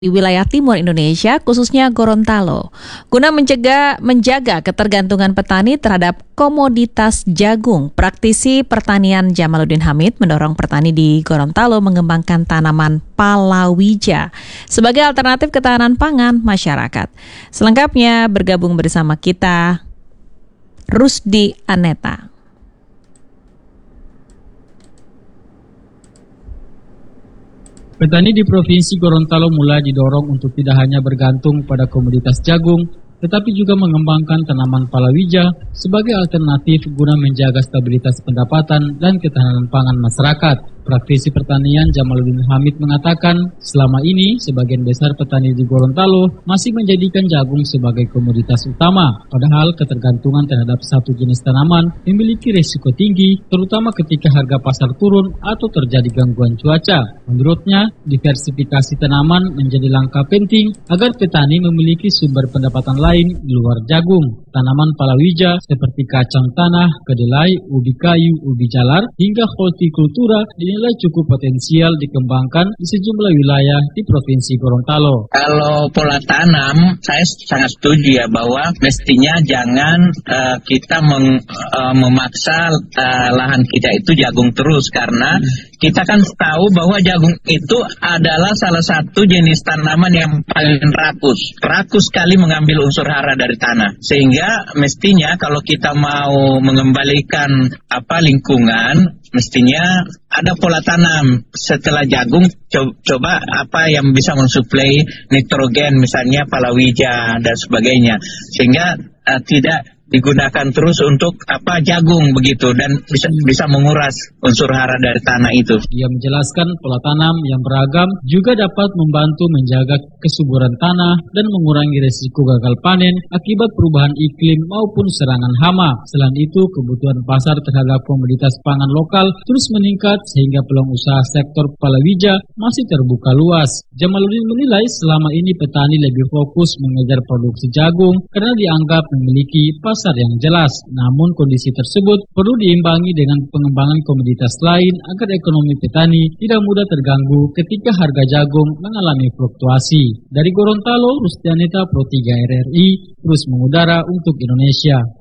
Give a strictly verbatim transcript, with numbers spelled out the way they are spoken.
di wilayah timur Indonesia, khususnya Gorontalo, guna mencegah menjaga ketergantungan petani terhadap komoditas jagung. Praktisi pertanian Jamaluddin Hamid mendorong petani di Gorontalo mengembangkan tanaman palawija sebagai alternatif ketahanan pangan masyarakat. Selengkapnya bergabung bersama kita Rusdi Aneta. Petani di Provinsi Gorontalo mulai didorong untuk tidak hanya bergantung pada komoditas jagung, tetapi juga mengembangkan tanaman palawija sebagai alternatif guna menjaga stabilitas pendapatan dan ketahanan pangan masyarakat. Praktisi pertanian Jamaluddin Hamid mengatakan, selama ini sebagian besar petani di Gorontalo masih menjadikan jagung sebagai komoditas utama, padahal ketergantungan terhadap satu jenis tanaman memiliki risiko tinggi, terutama ketika harga pasar turun atau terjadi gangguan cuaca. Menurutnya, diversifikasi tanaman menjadi langkah penting agar petani memiliki sumber pendapatan lain di luar jagung. Tanaman palawija seperti kacang tanah, kedelai, ubi kayu, ubi jalar, hingga hortikultura dinilai cukup potensial dikembangkan di sejumlah wilayah di Provinsi Gorontalo. Kalau pola tanam, saya sangat setuju ya bahwa mestinya jangan uh, kita meng, uh, memaksa uh, lahan kita itu jagung terus, karena kita kan tahu bahwa jagung itu adalah salah satu jenis tanaman yang paling rakus. Rakus sekali mengambil unsur hara dari tanah. Sehingga mestinya kalau kita mau mengembalikan apa lingkungan, mestinya ada pola tanam setelah jagung, co- coba apa yang bisa mensuplai nitrogen, misalnya palawija dan sebagainya, sehingga uh, tidak digunakan terus untuk apa jagung begitu, dan bisa bisa menguras unsur hara dari tanah itu. Ia menjelaskan pola tanam yang beragam juga dapat membantu menjaga kesuburan tanah dan mengurangi risiko gagal panen akibat perubahan iklim maupun serangan hama. Selain itu, kebutuhan pasar terhadap komoditas pangan lokal terus meningkat sehingga peluang usaha sektor palawija masih terbuka luas. Jamaluddin menilai selama ini petani lebih fokus mengejar produksi jagung karena dianggap memiliki pasar yang jelas. Namun kondisi tersebut perlu diimbangi dengan pengembangan komoditas lain agar ekonomi petani tidak mudah terganggu ketika harga jagung mengalami fluktuasi. Dari Gorontalo, Rusdi Aneta, Pro tiga R R I, terus mengudara untuk Indonesia.